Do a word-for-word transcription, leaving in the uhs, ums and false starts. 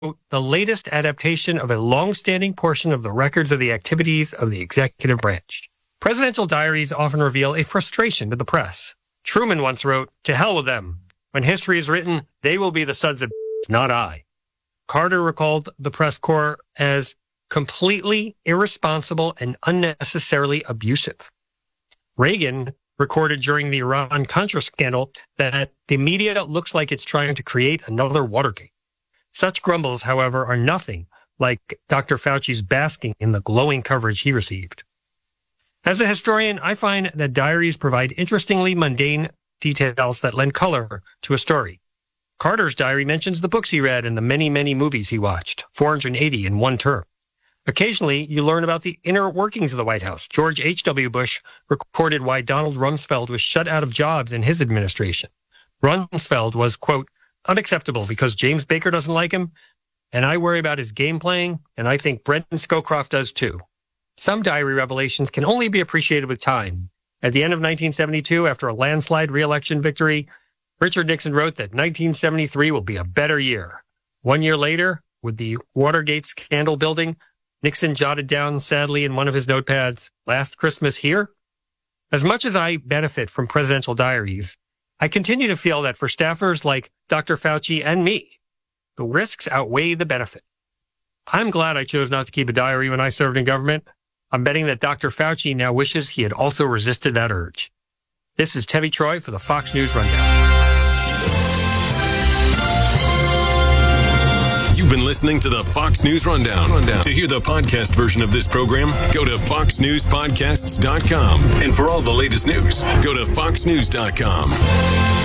the latest adaptation of a long-standing portion of the records of the activities of the executive branch. Presidential diaries often reveal a frustration to the press. Truman once wrote, "To hell with them. When history is written, they will be the sons of not I." Carter recalled the press corps as completely irresponsible and unnecessarily abusive. Reagan recorded during the Iran-Contra scandal that the media looks like it's trying to create another Watergate. Such grumbles, however, are nothing like Doctor Fauci's basking in the glowing coverage he received. As a historian, I find that diaries provide interestingly mundane details that lend color to a story. Carter's diary mentions the books he read and the many, many movies he watched, four hundred eighty in one term. Occasionally, you learn about the inner workings of the White House. George H W. Bush recorded why Donald Rumsfeld was shut out of jobs in his administration. Rumsfeld was, quote, unacceptable because James Baker doesn't like him, and I worry about his game playing, and I think Brenton Scowcroft does too. Some diary revelations can only be appreciated with time. At the end of nineteen seventy-two, after a landslide re-election victory, Richard Nixon wrote that nineteen seventy-three will be a better year. One year later, with the Watergate scandal building, Nixon jotted down sadly in one of his notepads, "Last Christmas here?" As much as I benefit from presidential diaries, I continue to feel that for staffers like Doctor Fauci and me, the risks outweigh the benefit. I'm glad I chose not to keep a diary when I served in government. I'm betting that Doctor Fauci now wishes he had also resisted that urge. This is Tevi Troy for the Fox News Rundown. You've been listening to the Fox News Rundown. Rundown. To hear the podcast version of this program, go to fox news podcasts dot com. And for all the latest news, go to fox news dot com.